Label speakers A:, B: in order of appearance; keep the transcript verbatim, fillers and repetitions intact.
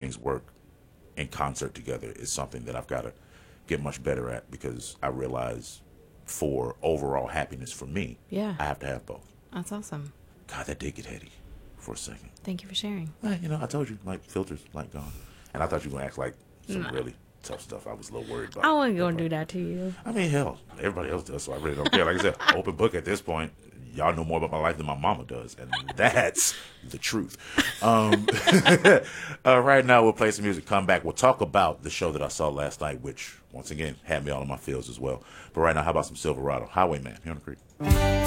A: things work in concert together is something that I've got to get much better at, because I realize for overall happiness for me,
B: yeah,
A: I have to have both.
B: That's awesome.
A: God, that did get heady for a second.
B: Thank you for sharing.
A: Well, you know, I told you, like, filters, like, gone. And I thought you were going to ask, like, some
B: No.
A: really tough stuff. I was a little worried about.
B: I wasn't going to do that to you.
A: I mean, hell, everybody else does, so I really don't care. Like I said, open book at this point. Y'all know more about my life than my mama does, and that's the truth. Um, uh, right now, we'll play some music, come back. We'll talk about the show that I saw last night, which, once again, had me all in my feels as well. But right now, how about some Silverado? Highwayman, here on the Creek.